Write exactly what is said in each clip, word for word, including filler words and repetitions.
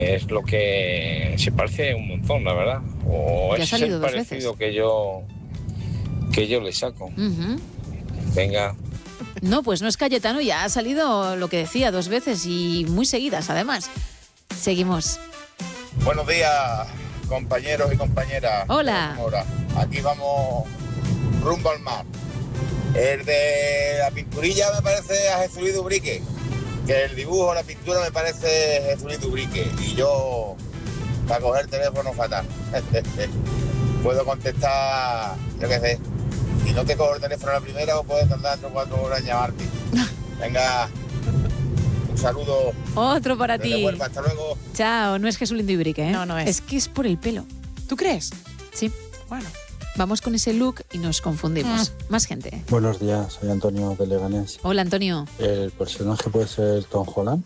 Es lo que se parece un montón, la verdad. O Ya ha es salido el dos parecido veces. que yo que yo le saco. Uh-huh. Venga. No, pues no es Cayetano, ya ha salido lo que decía dos veces y muy seguidas, además. Seguimos. Buenos días, compañeros y compañeras. Hola. Ahora, aquí vamos rumbo al mar. El de la pinturilla me parece a Jesulito Ubrique, que el dibujo, la pintura me parece Jesulito Ubrique, y yo, para coger el teléfono, fatal. Puedo contestar, yo qué sé, si no te cojo el teléfono a la primera, o puedes tardar tres o cuatro horas en llamarte. Venga, un saludo. Otro para Desde ti. Huelva, hasta luego. Chao, no es Jesulindo Ibrique, ¿eh? No, no es. Es que es por el pelo. ¿Tú crees? Sí. Bueno. Vamos con ese look y nos confundimos. Mm. Más gente. Buenos días, soy Antonio de Leganés. Hola, Antonio. El personaje puede ser Tom Holland.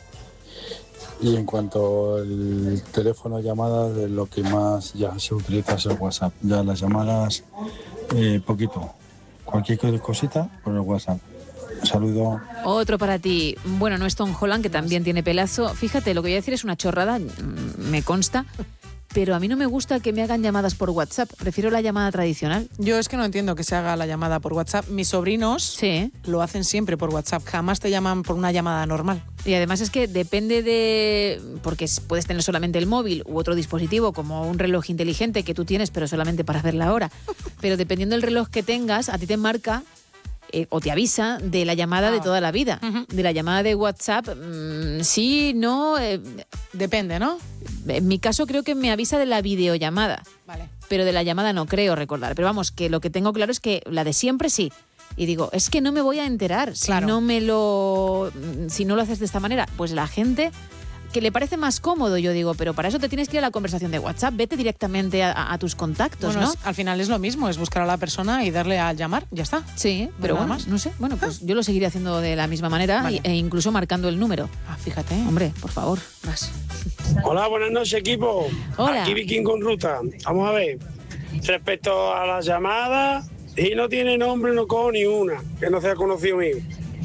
Y en cuanto al teléfono llamadas, de lo que más ya se utiliza es el WhatsApp. Ya las llamadas, eh, poquito. Cualquier cosita por el WhatsApp. Un saludo. Otro para ti. Bueno, no es Tom Holland, que también tiene pelazo. Fíjate, lo que voy a decir es una chorrada, me consta, pero a mí no me gusta que me hagan llamadas por WhatsApp. Prefiero la llamada tradicional. Yo es que no entiendo que se haga la llamada por WhatsApp. Mis sobrinos sí. lo hacen siempre por WhatsApp. Jamás te llaman por una llamada normal. Y además es que depende de... Porque puedes tener solamente el móvil u otro dispositivo, como un reloj inteligente que tú tienes, pero solamente para ver la hora. Pero dependiendo del reloj que tengas, a ti te marca... Eh, o te avisa de la llamada ah. de toda la vida. Uh-huh. De la llamada de WhatsApp, mmm, sí, no... Eh, Depende, ¿no? En mi caso creo que me avisa de la videollamada. Vale. Pero de la llamada no creo recordar. Pero vamos, que lo que tengo claro es que la de siempre sí. Y digo, es que no me voy a enterar si claro. no me lo... Si no lo haces de esta manera. Pues la gente... que le parece más cómodo, yo digo, pero para eso te tienes que ir a la conversación de WhatsApp, vete directamente a, a, a tus contactos, bueno, ¿no? Es, al final es lo mismo, es buscar a la persona y darle a llamar, ya está. Sí, pero nada bueno, más. no sé, bueno, pues yo lo seguiré haciendo de la misma manera vale. e incluso marcando el número. Ah, fíjate. Hombre, por favor, más. Hola, buenas noches, equipo. Hola. Aquí Viking con Ruta. Vamos a ver, respecto a las llamadas, y no tiene nombre, no cojo ni una, que no sea conocido mío.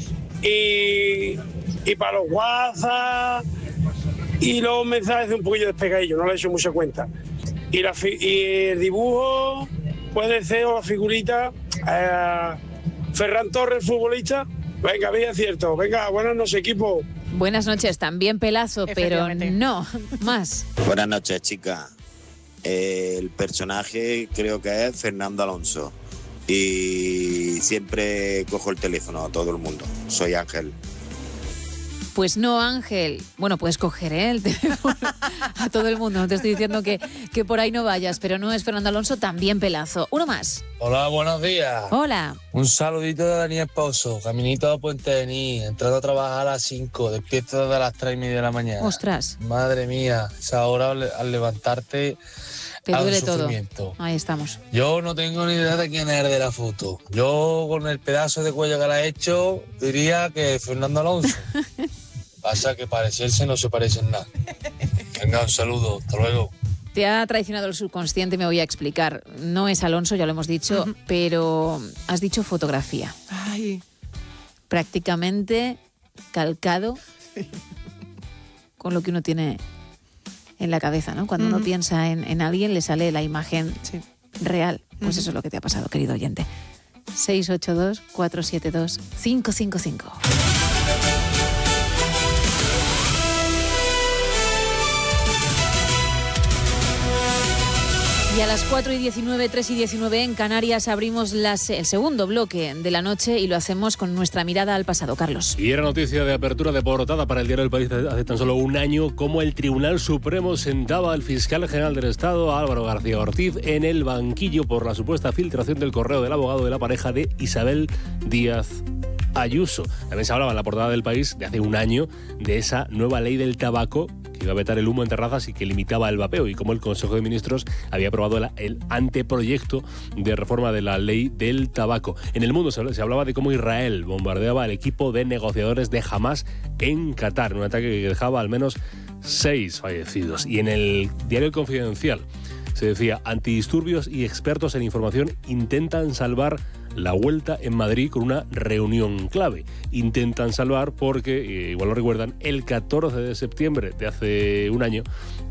Y, y para los WhatsApp... Y los mensajes de un poquillo despegadillo, no le he hecho mucha cuenta. Y, la fi- y el dibujo puede ser, o la figurita, eh, Ferran Torres, futbolista. Venga, bien cierto. Venga, buenas noches, equipo. Buenas noches, también pelazo, pero no, más. Buenas noches, chicas. Eh, el personaje creo que es Fernando Alonso. Y siempre cojo el teléfono a todo el mundo. Soy Ángel. Pues no, Ángel. Bueno, puedes coger ¿eh? el teléfono a todo el mundo. No te estoy diciendo que, que por ahí no vayas, pero no es Fernando Alonso, también pelazo. Uno más. Hola, buenos días. Hola. Un saludito de Dani Esposo, caminito a Puente de Ní, entrando a trabajar a las cinco, despierto desde las tres y media de la mañana. Ostras. Madre mía, esa hora al, al levantarte... Te duele todo. Ahí estamos. Yo no tengo ni idea de quién es el de la foto. Yo, con el pedazo de cuello que le he hecho, diría que es Fernando Alonso. Pasa que parecerse no se parecen nada. Venga, un saludo. Hasta luego. Te ha traicionado el subconsciente, me voy a explicar. No es Alonso, ya lo hemos dicho, uh-huh. pero has dicho fotografía. Ay. Prácticamente calcado con lo que uno tiene en la cabeza, ¿no? Cuando uh-huh. uno piensa en, en alguien, le sale la imagen sí. real. Pues uh-huh. eso es lo que te ha pasado, querido oyente. seis ocho dos, cuatro siete dos, cinco cinco cinco. Y a las cuatro y diecinueve, tres y diecinueve en Canarias abrimos las, el segundo bloque de la noche y lo hacemos con nuestra mirada al pasado, Carlos. Y era noticia de apertura de portada para el diario El País hace tan solo un año cómo el Tribunal Supremo sentaba al fiscal general del Estado, Álvaro García Ortiz, en el banquillo por la supuesta filtración del correo del abogado de la pareja de Isabel Díaz Ayuso. También se hablaba en la portada del País de hace un año de esa nueva ley del tabaco que iba a vetar el humo en terrazas y que limitaba el vapeo, y cómo el Consejo de Ministros había aprobado el, el anteproyecto de reforma de la ley del tabaco. En el mundo se, se hablaba de cómo Israel bombardeaba al equipo de negociadores de Hamás en Qatar, en un ataque que dejaba al menos seis fallecidos. Y en el diario El Confidencial se decía: antidisturbios y expertos en información intentan salvar la vuelta en Madrid con una reunión clave. Intentan salvar porque, eh, igual lo recuerdan, el catorce de septiembre de hace un año